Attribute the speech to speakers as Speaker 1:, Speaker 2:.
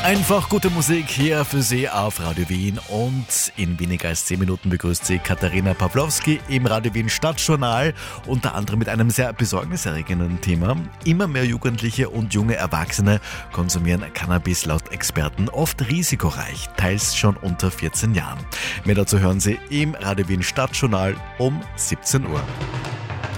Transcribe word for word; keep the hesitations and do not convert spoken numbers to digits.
Speaker 1: Einfach gute Musik hier für Sie auf Radio Wien und in weniger als zehn Minuten begrüßt Sie Katharina Pawlowski im Radio Wien Stadtjournal, unter anderem mit einem sehr besorgniserregenden Thema. Immer mehr Jugendliche und junge Erwachsene konsumieren Cannabis laut Experten oft risikoreich, teils schon unter vierzehn Jahren. Mehr dazu hören Sie im Radio Wien Stadtjournal um siebzehn Uhr.